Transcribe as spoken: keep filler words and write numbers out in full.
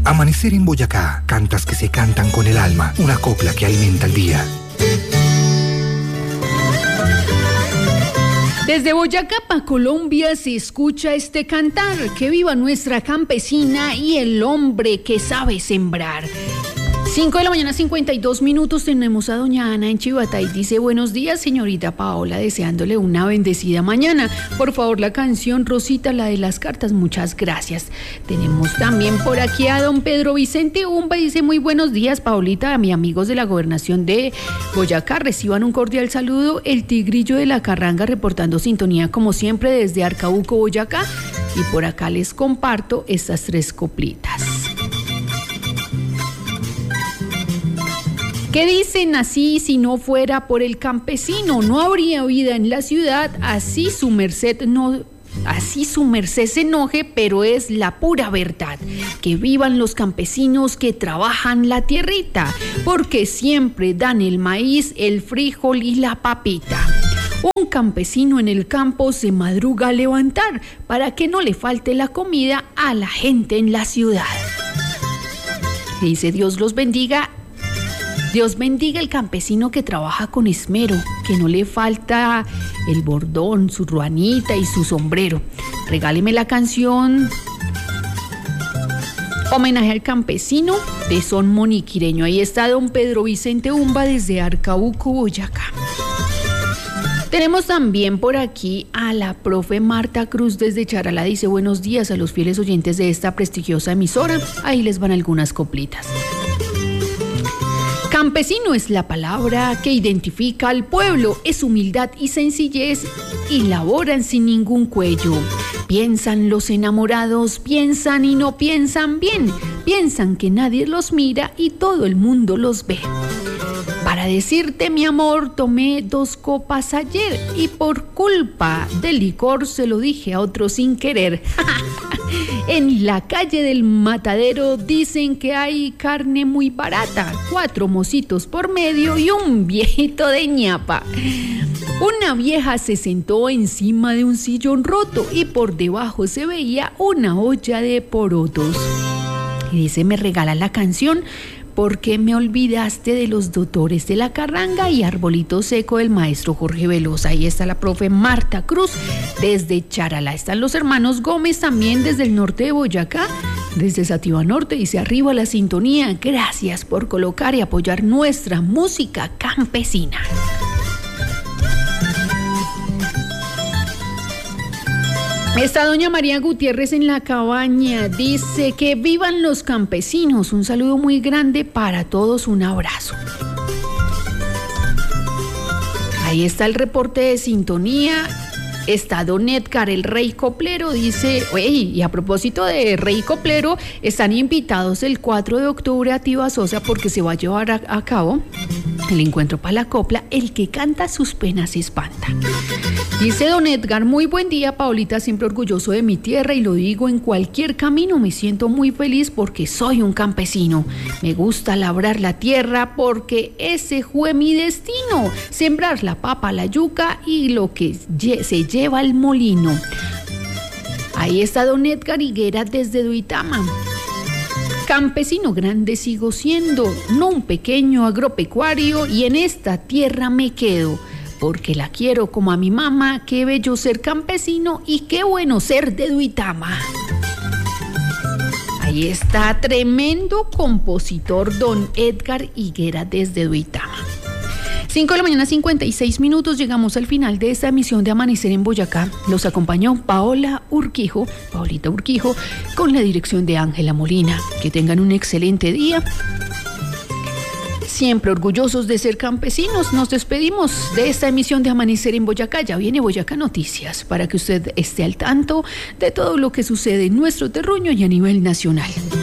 Amanecer en Boyacá, cantas que se cantan con el alma, una copla que alimenta el día. Desde Boyacá pa' Colombia se escucha este cantar, que viva nuestra campesina y el hombre que sabe sembrar. cinco de la mañana, cincuenta y dos minutos, tenemos a doña Ana en Chivatay. Dice, buenos días, señorita Paola, deseándole una bendecida mañana. Por favor, la canción Rosita, la de las cartas, muchas gracias. Tenemos también por aquí a don Pedro Vicente Umba, dice, muy buenos días, Paolita, a mis amigos de la gobernación de Boyacá, reciban un cordial saludo. El Tigrillo de la Carranga reportando sintonía como siempre desde Arcabuco, Boyacá. Y por acá les comparto estas tres coplitas. ¿Qué dicen así? Si no fuera por el campesino, no habría vida en la ciudad. Así su merced no, así su merced se enoje, pero es la pura verdad. Que vivan los campesinos que trabajan la tierrita, porque siempre dan el maíz, el frijol y la papita. Un campesino en el campo se madruga a levantar para que no le falte la comida a la gente en la ciudad. Dice, Dios los bendiga. Dios bendiga el campesino que trabaja con esmero, que no le falta el bordón, su ruanita y su sombrero. Regáleme la canción Homenaje al Campesino de son moniquireño. Ahí está don Pedro Vicente Umba desde Arcabuco, Boyacá. Tenemos también por aquí a la profe Marta Cruz desde Charalá. Dice, buenos días a los fieles oyentes de esta prestigiosa emisora. Ahí les van algunas coplitas. Campesino es la palabra que identifica al pueblo, es humildad y sencillez y laboran sin ningún cuello. Piensan los enamorados, piensan y no piensan bien, piensan que nadie los mira y todo el mundo los ve. Para decirte mi amor tomé dos copas ayer y por culpa del licor se lo dije a otro sin querer. En la calle del Matadero dicen que hay carne muy barata, cuatro mocitos por medio y un viejito de ñapa. Una vieja se sentó encima de un sillón roto y por debajo se veía una olla de porotos. Y dice, me regala la canción porque me olvidaste de los doctores de la Carranga y Arbolito Seco del maestro Jorge Velosa. Ahí está la profe Marta Cruz desde Charalá. Están los hermanos Gómez también desde el norte de Boyacá, desde Sativa Norte. Dice, arriba la sintonía. Gracias por colocar y apoyar nuestra música campesina. Está doña María Gutiérrez en la Cabaña, dice que vivan los campesinos, un saludo muy grande para todos, un abrazo. Ahí está el reporte de sintonía, está don Edgar, el rey coplero, dice, oye, y a propósito de rey coplero, están invitados el cuatro de octubre a Tibasosa porque se va a llevar a, a cabo el encuentro para la copla, el que canta sus penas espanta. Dice don Edgar, muy buen día, Paolita, siempre orgulloso de mi tierra y lo digo en cualquier camino, me siento muy feliz porque soy un campesino. Me gusta labrar la tierra porque ese fue mi destino, sembrar la papa, la yuca y lo que se lleva al molino. Ahí está don Edgar Higuera desde Duitama. Campesino grande sigo siendo, no un pequeño agropecuario y en esta tierra me quedo. Porque la quiero como a mi mamá, qué bello ser campesino y qué bueno ser de Duitama. Ahí está, tremendo compositor don Edgar Higuera desde Duitama. cinco de la mañana, cincuenta y seis minutos, llegamos al final de esta emisión de Amanecer en Boyacá. Los acompañó Paola Urquijo, Paolita Urquijo, con la dirección de Ángela Molina. Que tengan un excelente día. Siempre orgullosos de ser campesinos, nos despedimos de esta emisión de Amanecer en Boyacá. Ya viene Boyacá Noticias para que usted esté al tanto de todo lo que sucede en nuestro terruño y a nivel nacional.